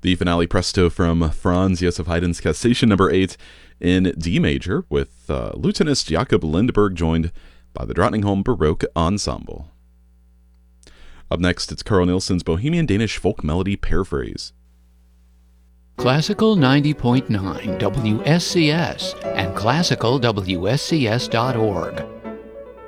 The finale presto from Franz Josef Haydn's Cassation No. 8 in D major, with Lutenist Jakob Lindberg joined by the Drottningholm Baroque Ensemble. Up next, it's Carl Nielsen's Bohemian Danish folk melody paraphrase. Classical 90.9 WSCS and classicalwscs.org.